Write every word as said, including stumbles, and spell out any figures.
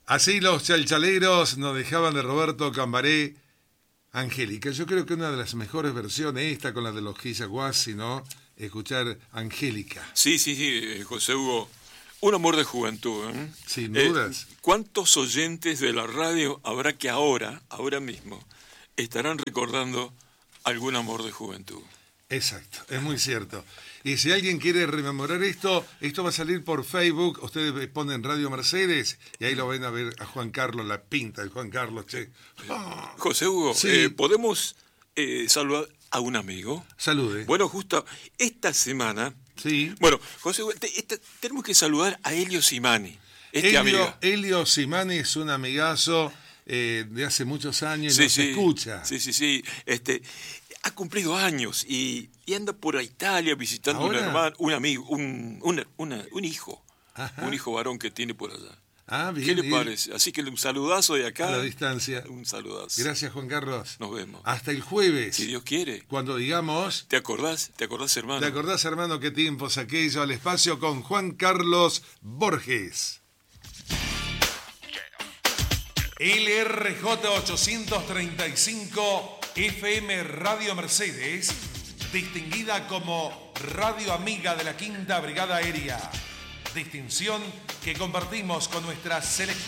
Así los chalchaleros nos dejaban de Roberto Cambaré, Angélica. Yo creo que una de las mejores versiones, esta con la de los Gisaguasi, ¿no? Escuchar Angélica. Sí, sí, sí, José Hugo. Un amor de juventud, ¿eh? Sin dudas. Eh, ¿Cuántos oyentes de la radio habrá que ahora, ahora mismo, estarán recordando algún amor de juventud? Exacto, es muy cierto. Y si alguien quiere rememorar esto, esto va a salir por Facebook. Ustedes ponen Radio Mercedes y ahí lo ven a ver a Juan Carlos, la pinta de Juan Carlos, che. Oh. José Hugo, sí. eh, ¿podemos eh, saludar a un amigo? Salude. Bueno, justo esta semana... Sí. Bueno, José Hugo, te, te, tenemos que saludar a Elio Simani, este Elio, amigo. Elio Simani es un amigazo eh, de hace muchos años y sí, nos sí, escucha. Sí, sí, sí. Este... Ha cumplido años y, y anda por Italia visitando a un hermano, un amigo, un, una, una, un hijo, Ajá. un hijo varón que tiene por allá. Ah, bien, ¿Qué le bien. parece? Así que un saludazo de acá. A la distancia. Un saludazo. Gracias, Juan Carlos. Nos vemos. Hasta el jueves. Si Dios quiere. Cuando digamos... ¿Te acordás? ¿Te acordás, hermano? ¿Te acordás, hermano, qué tiempos aquello al espacio con Juan Carlos Borges? L R J ochocientos treinta y cinco F M Radio Mercedes, distinguida como Radio Amiga de la Quinta Brigada Aérea. Distinción que compartimos con nuestra selección.